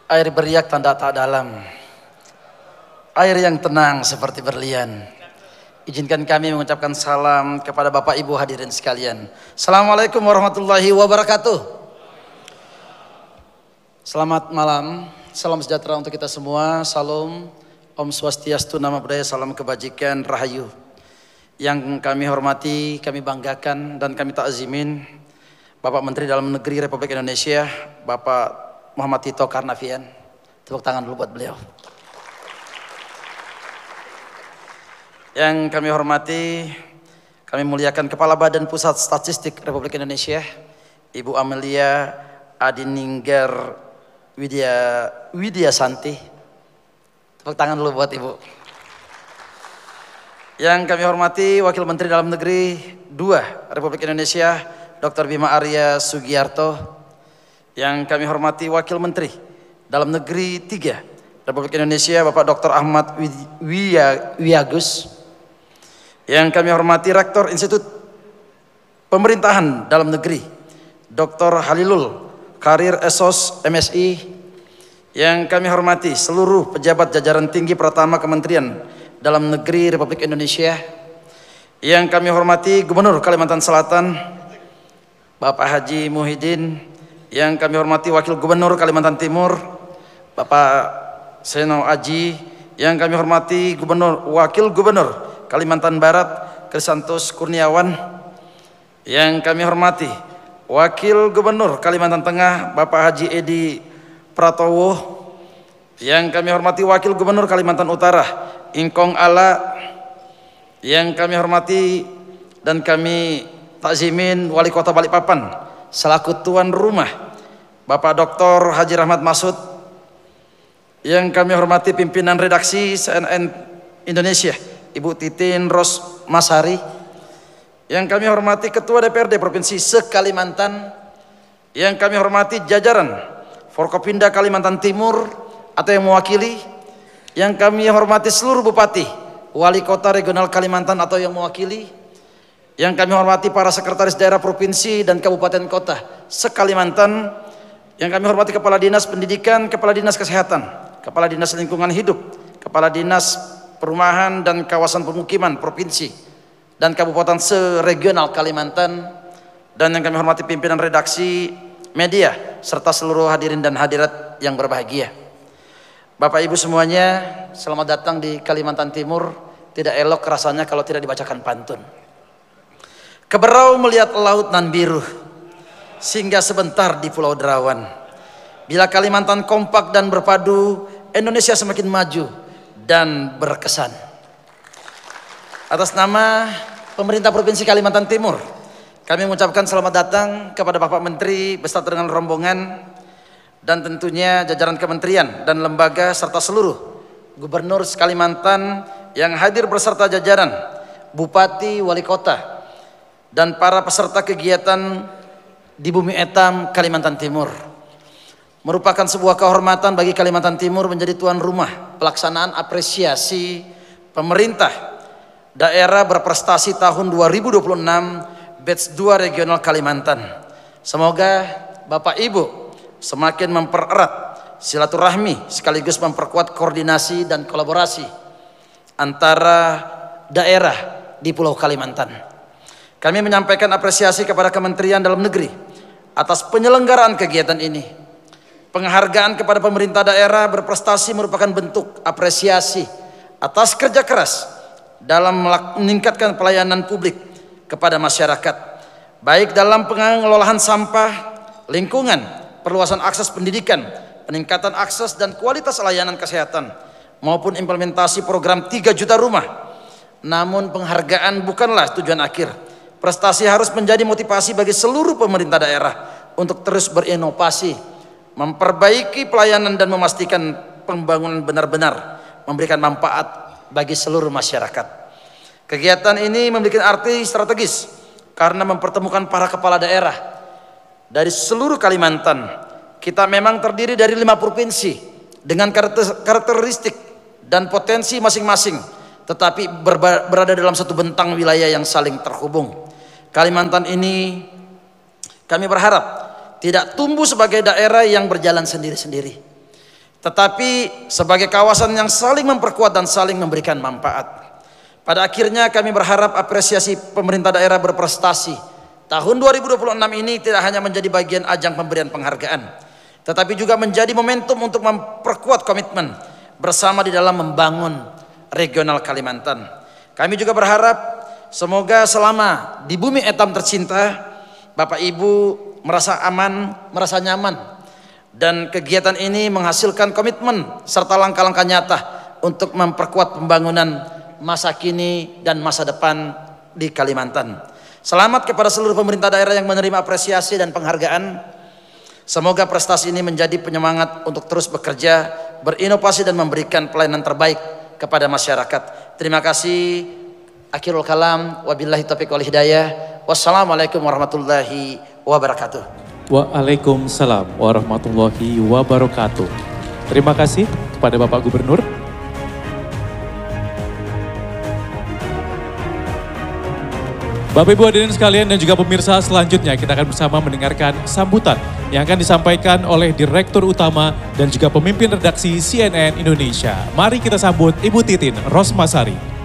Air beriak tanda tak dalam, air yang tenang seperti berlian. Izinkan kami mengucapkan salam kepada Bapak Ibu hadirin sekalian. Assalamualaikum warahmatullahi wabarakatuh. Selamat malam, salam sejahtera untuk kita semua. Salam, Om Swastiastu, Namo Buddhaya, salam kebajikan, rahayu. Yang kami hormati, kami banggakan dan kami takzimin Bapak Menteri Dalam Negeri Republik Indonesia, Bapak Muhammad Tito Karnavian. Tepuk tangan dulu buat beliau. Yang kami hormati, kami muliakan Kepala Badan Pusat Statistik Republik Indonesia, Ibu Amelia Adininggar Widya Santi. Tepuk tangan dulu buat Ibu. Yang kami hormati Wakil Menteri Dalam Negeri 2 Republik Indonesia, Dr. Bima Arya Sugiarto. Yang kami hormati Wakil Menteri Dalam Negeri 3 Republik Indonesia, Bapak Dr. Ahmad Wiyagus. Yang kami hormati Rektor Institut Pemerintahan Dalam Negeri, Dr. Halilul Karir Esos MSI. Yang kami hormati seluruh pejabat jajaran tinggi pertama Kementerian Dalam Negeri Republik Indonesia. Yang kami hormati Gubernur Kalimantan Selatan, Bapak Haji Muhyiddin. Yang kami hormati Wakil Gubernur Kalimantan Timur, Bapak Seno Aji. Yang kami hormati Wakil Gubernur Kalimantan Barat, Krisantos Kurniawan. Yang kami hormati Wakil Gubernur Kalimantan Tengah, Bapak Haji Edi Pratowo. Yang kami hormati Wakil Gubernur Kalimantan Utara, Ingkong Ala. Yang kami hormati dan kami takzimin Wali Kota Balikpapan selaku tuan rumah, Bapak Dr. Haji Rahmat Masud. Yang kami hormati pimpinan redaksi CNN Indonesia, Ibu Titin Ros Masari. Yang kami hormati Ketua DPRD Provinsi se-Kalimantan. Yang kami hormati jajaran Forkopimda Kalimantan Timur atau yang mewakili. Yang kami hormati seluruh bupati, wali kota regional Kalimantan atau yang mewakili. Yang kami hormati para sekretaris daerah provinsi dan kabupaten kota se-Kalimantan. Yang kami hormati Kepala Dinas Pendidikan, Kepala Dinas Kesehatan, Kepala Dinas Lingkungan Hidup, Kepala Dinas Perumahan dan Kawasan Pemukiman Provinsi dan Kabupaten se-Regional Kalimantan. Dan yang kami hormati pimpinan redaksi media serta seluruh hadirin dan hadirat yang berbahagia. Bapak Ibu semuanya, selamat datang di Kalimantan Timur. Tidak elok rasanya kalau tidak dibacakan pantun. Keberau melihat laut nan biru, singgah sebentar di Pulau Derawan. Bila Kalimantan kompak dan berpadu, Indonesia semakin maju dan berkesan. Atas nama pemerintah Provinsi Kalimantan Timur, kami mengucapkan selamat datang kepada Bapak Menteri beserta dengan rombongan, dan tentunya jajaran kementerian dan lembaga serta seluruh gubernur Kalimantan yang hadir beserta jajaran bupati, wali kota, dan para peserta kegiatan di Bumi Etam Kalimantan Timur. Merupakan sebuah kehormatan bagi Kalimantan Timur menjadi tuan rumah pelaksanaan apresiasi pemerintah daerah berprestasi tahun 2026 Batch 2 Regional Kalimantan. Semoga Bapak Ibu semakin mempererat silaturahmi sekaligus memperkuat koordinasi dan kolaborasi antara daerah di Pulau Kalimantan. Kami menyampaikan apresiasi kepada Kementerian Dalam Negeri atas penyelenggaraan kegiatan ini. Penghargaan kepada pemerintah daerah berprestasi merupakan bentuk apresiasi atas kerja keras dalam meningkatkan pelayanan publik kepada masyarakat, baik dalam pengelolaan sampah, lingkungan, perluasan akses pendidikan, peningkatan akses dan kualitas layanan kesehatan, maupun implementasi program 3 juta rumah. Namun penghargaan bukanlah tujuan akhir. Prestasi harus menjadi motivasi bagi seluruh pemerintah daerah untuk terus berinovasi, memperbaiki pelayanan dan memastikan pembangunan benar-benar memberikan manfaat bagi seluruh masyarakat. Kegiatan ini memiliki arti strategis karena mempertemukan para kepala daerah dari seluruh Kalimantan. Kita memang terdiri dari 5 provinsi dengan karakteristik dan potensi masing-masing, tetapi berada dalam satu bentang wilayah yang saling terhubung. Kalimantan ini kami berharap tidak tumbuh sebagai daerah yang berjalan sendiri-sendiri. tetapi sebagai kawasan yang saling memperkuat dan saling memberikan manfaat. Pada akhirnya kami berharap apresiasi pemerintah daerah berprestasi tahun 2026 ini tidak hanya menjadi bagian ajang pemberian penghargaan, tetapi juga menjadi momentum untuk memperkuat komitmen bersama di dalam membangun regional Kalimantan. Kami juga berharap semoga selama di bumi etam tercinta, Bapak Ibu merasa aman, merasa nyaman, dan kegiatan ini menghasilkan komitmen serta langkah-langkah nyata untuk memperkuat pembangunan masa kini dan masa depan di Kalimantan. Selamat kepada seluruh pemerintah daerah yang menerima apresiasi dan penghargaan. Semoga prestasi ini menjadi penyemangat untuk terus bekerja, berinovasi dan memberikan pelayanan terbaik kepada masyarakat. Terima kasih. Akhirul kalam, wabillahi taufiq wal hidayah. Wassalamualaikum warahmatullahi wabarakatuh. Waalaikumsalam warahmatullahi wabarakatuh. Terima kasih kepada Bapak Gubernur. Bapak Ibu hadirin sekalian dan juga pemirsa, selanjutnya kita akan bersama mendengarkan sambutan yang akan disampaikan oleh Direktur Utama dan juga pemimpin redaksi CNN Indonesia. Mari kita sambut Ibu Titin Rosmasari.